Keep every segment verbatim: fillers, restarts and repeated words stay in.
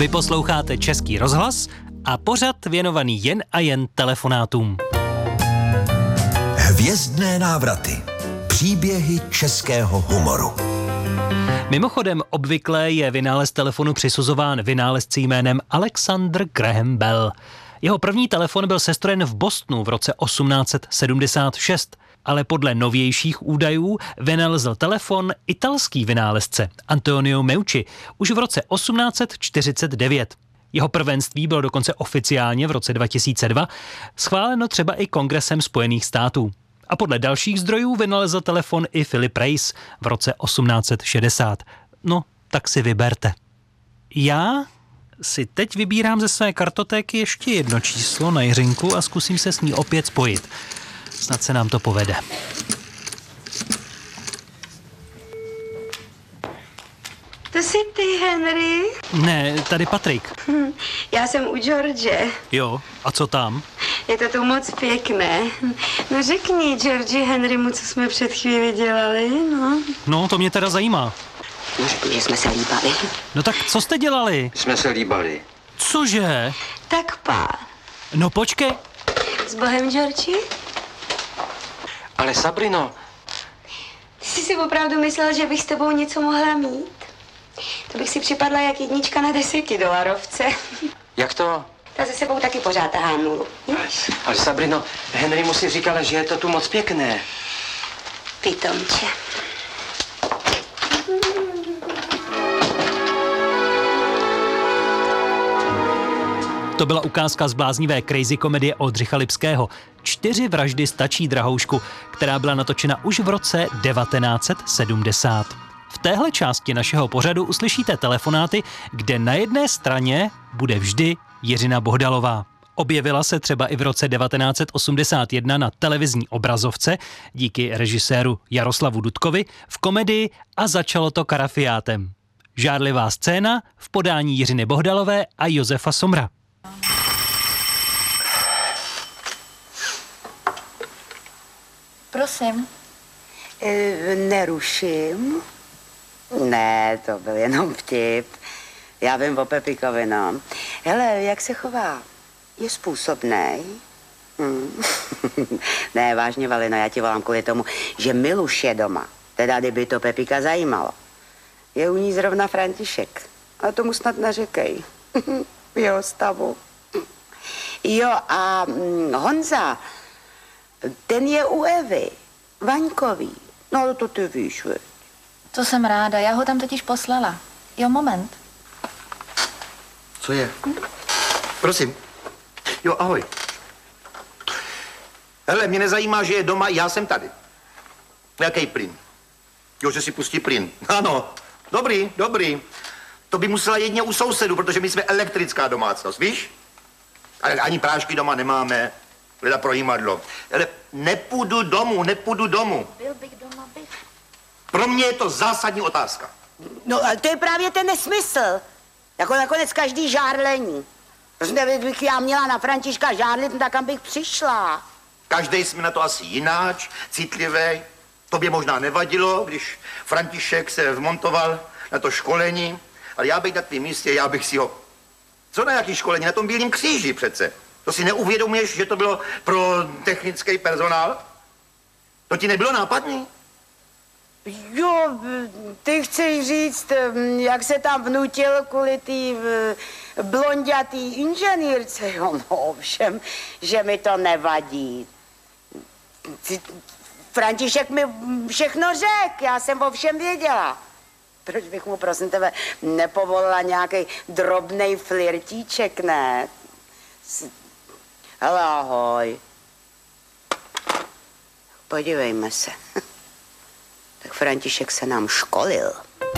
Vy posloucháte Český rozhlas a pořad věnovaný jen a jen telefonátům. Hvězdné návraty. Příběhy českého humoru. Mimochodem, obvykle je vynález telefonu přisuzován vynálezci jménem Alexander Graham Bell. Jeho první telefon byl sestrojen v Bostonu v roce osmnáct set sedmdesát šest, ale podle novějších údajů vynalezl telefon italský vynálezce Antonio Meucci už v roce osmnáct set čtyřicet devět. Jeho prvenství bylo dokonce oficiálně v roce dva tisíce dva schváleno třeba i Kongresem Spojených států. A podle dalších zdrojů vynalezl telefon i Philip Reis v roce osmnáct set šedesát. No, tak si vyberte. Já si teď vybírám ze své kartotéky ještě jedno číslo na Jiřinku a zkusím se s ní opět spojit. Snad se nám to povede. To jsi ty, Henry? Ne, tady Patrik. Hm, já jsem u George. Jo, a co tam? Je to tu moc pěkné. No řekni Georgi Henrymu, co jsme před chvíli dělali, no. No, to mě teda zajímá. No řekni, že jsme se líbali. No tak co jste dělali? Jsme se líbali. Cože? Tak pár. No počkej. S Bohem, Georgi? Ale Sabrino... Ty jsi si opravdu myslel, že bych s tebou něco mohla mít? To bych si připadla jak jednička na desetidolarovce. Jak to? Ta se sebou taky pořád tahá nulu. Ale, ale Sabrino, Henry mu si říkala, že je to tu moc pěkné. Pitomče. To byla ukázka z bláznivé crazy komedie Oldřicha Lipského Čtyři vraždy stačí, drahoušku, která byla natočena už v roce devatenáct set sedmdesát. V téhle části našeho pořadu uslyšíte telefonáty, kde na jedné straně bude vždy Jiřina Bohdalová. Objevila se třeba i v roce devatenáct set osmdesát jedna na televizní obrazovce díky režiséru Jaroslavu Dudkovi v komedii A začalo to karafiátem. Žárlivá scéna v podání Jiřiny Bohdalové a Josefa Somra. Prosím. E, neruším. Ne, to byl jenom vtip. Já vím o Pepikovi, no. Hele, jak se chová? Je způsobnej? Hmm. Ne, vážně, Valino, já ti volám kvůli tomu, že Miluš je doma. Teda, kdyby to Pepika zajímalo. Je u ní zrovna František. A tomu snad neřekej. V jeho stavu. Jo, a hm, Honza, ten je u Evy. Vaňkový. No, to ty víš, veď. To jsem ráda, já ho tam totiž poslala. Jo, moment. Co je? Prosím. Jo, ahoj. Hele, mě nezajímá, že je doma, já jsem tady. Jaký plyn? Jo, že si pustí plyn. Ano, dobrý, dobrý. To by musela jedně u sousedu, protože my jsme elektrická domácnost, víš? Ale ani prášky doma nemáme. Leda pro jímadlo. Ale nepůjdu domů, nepůjdu domů. Byl bych doma, bych. Pro mě je to zásadní otázka. No, ale to je právě ten nesmysl. Jako nakonec každý žárlení. Protože kdybych já měla na Františka žárlit, no tak kam bych přišla. Každý jsme na to asi jináč, citlivý. Tobě možná nevadilo, když František se vmontoval na to školení, ale já bych na tvém místě, já bych si ho... Co na jaký školení? Na tom Bílém kříži přece. To si neuvědomuješ, že to bylo pro technický personál? To ti nebylo nápadný? Jo, ty chceš říct, jak se tam vnutil kvůli tý blondětý inženýrce. Jo, no ovšem, že mi to nevadí. František mi všechno řekl, já jsem o všem věděla. Proč bych mu, prosím tebe, nepovolila nějaký drobnej flirtíček, ne? Hele, ahoj. Podívejme se. Tak František se nám školil.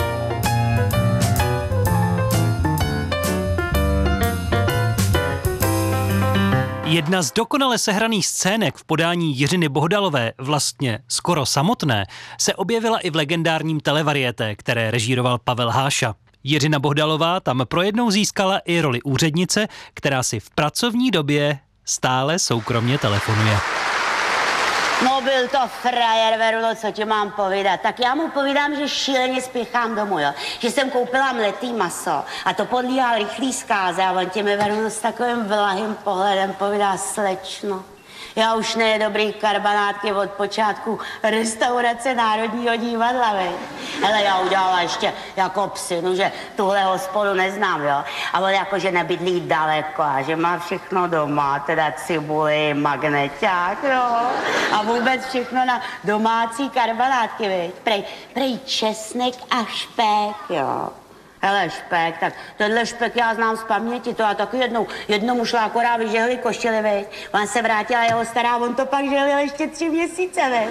Jedna z dokonale sehraných scének v podání Jiřiny Bohdalové, vlastně skoro samotné, se objevila i v legendárním televarieté, které režíroval Pavel Háša. Jiřina Bohdalová tam pro jednou získala i roli úřednice, která si v pracovní době stále soukromně telefonuje. No byl to frajer, Verulo, co ti mám povídat. Tak já mu povídám, že šíleně spěchám domů, jo. Že jsem koupila mletý maso a to podlíhá rychlý zkáze a on ti mi, Verulo, s takovým vlahým pohledem povídá: slečno, já už ne dobrý karbanátky od počátku restaurace Národního divadla, vej. Hele, já udělala ještě jako psinu, že tuhle hospodu neznám, jo. A on jako, že nebydlí daleko a že má všechno doma, teda cibuli, magneťák, jo. A vůbec všechno na domácí karbanátky, vej. Prej, prej česnek a špek, jo. Hele, špek, tak tenhle špek já znám z paměti, to já taky jednou, jednomu šla akorát vyžehli koštěli, veď. On se vrátila jeho stará, on to pak žehlil ještě tři měsíce, veď.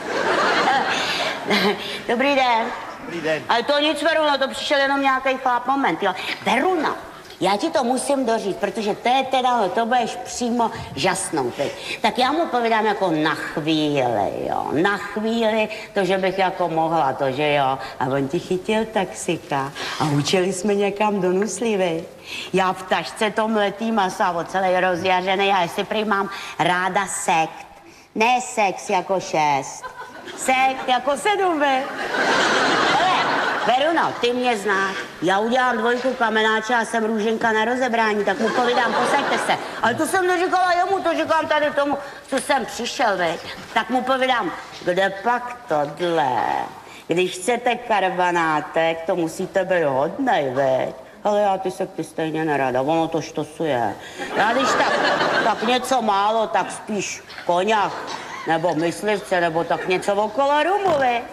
Dobrý den. Dobrý den. Ale to nic, Veruna, to přišel jenom nějaký chlap, moment, jo. Veruna, já ti to musím doříct, protože to je teda, to budeš přímo žasnout, veď. Tak já mu povídám jako na chvíli, jo, na chvíli, to, že bych jako mohla, to, že jo. A on ti chytil taxika a učili jsme někam do Nuslí, veď. Já v tašce to mletý masa, o celý rozjařený, a jestli prý mám ráda sekt. Ne sex jako šest, sekt jako sedm, veď. Veruno, ty mě znáš. Já udělám dvojku kamenáče a jsem růženka na rozebrání, tak mu povídám, posaďte se. Ale to jsem neříkala jemu, to říkám tady tomu, co jsem přišel, veď. Tak mu povídám, kde pak tohle? Když chcete karbanátek, to musíte být hodnej, veď. Ale já ty se ty stejně nerada, ono to štosuje. Já když tak, tak něco málo, tak spíš koňach, nebo myslivce, nebo tak něco okolo rumu, veď.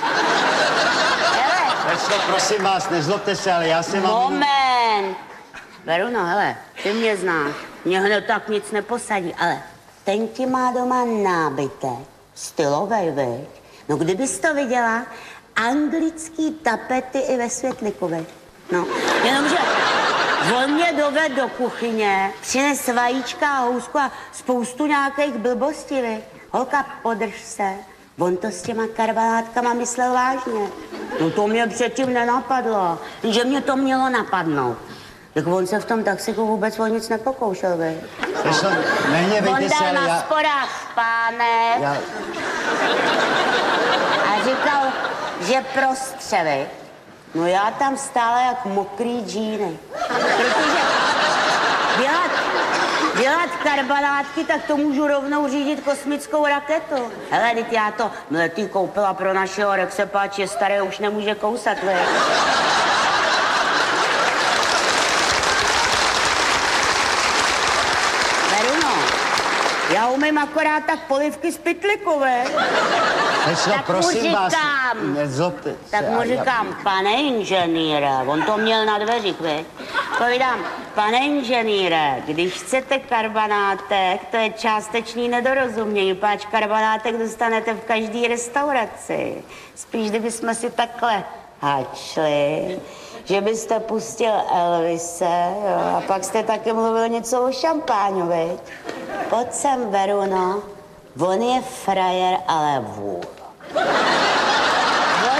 Večno, prosím vás, nezlobte se, ale já jsem vám... Moment! Veruno, hele, ty mě znáš, mě hned tak nic neposadí, ale ten ti má doma nábytek, stylovej, veď. No kdybys to viděla, anglický tapety i ve světliku, veď. No, jenomže on mě doved do kuchyně, přines vajíčka a housku a spoustu nějakých blbostí, veď. Holka, podrž se. On to s těma karbanátkama myslel vážně. No to mě předtím nenapadlo, že mě to mělo napadnout. Tak on se v tom taxiku vůbec o nic nepokoušel, vej. Večno, nehněvejte se, ale já... On dal na já... sporách spánek já... a říkal, že prostřeli. No já tam stála jak mokrý džíny. Protože dělat, dělat karbanátky, tak to můžu rovnou řídit kosmickou raketu. Hele, teď já to mletý koupila pro našeho Rexepáče, staré už nemůže kousat, vej. Veruno, já umím akorát tak polivky z pytliku, vej. Večno, Tak mu prosím vás, říkám, nezlobte se. tak mu a já- říkám, pane inženýre, on to měl na dveřích, veď. Povídám, pane inženýre, když chcete karbanátek, to je částečný nedorozumění, páč karbanátek dostanete v každé restauraci. Spíš, kdybychom si takhle hačli, že byste pustil Elvise, jo, a pak jste taky mluvil něco o šampáňu, veď. Pojď sem, Veruno, on je frajer, ale vůl. On...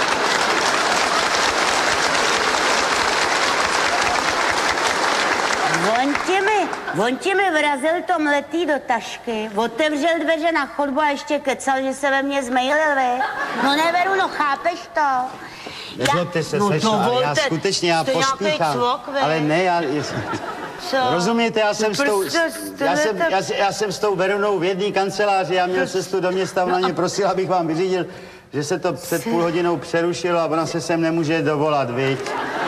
On ti mi, on ti mi vrazil to mletý do tašky, otevřel dveře na chodbu a ještě kecal, že se ve mně zmejlil, vy. No ne, Veruno, chápeš to? Nezlobte se, no slečno, ale já dovolte, skutečně, já jste nějaký pospíchám. cvok, vy. Ale ne, já... Co? Rozumíte, já jsem, s tou, Prostě já, jsem, jste- já, jsem- já jsem s tou Verunou v jedné kanceláři, já měl cestu do města, ona mě prosila, abych vám vyřídil, že se to před půl hodinou přerušilo a ona se sem nemůže dovolat, viď?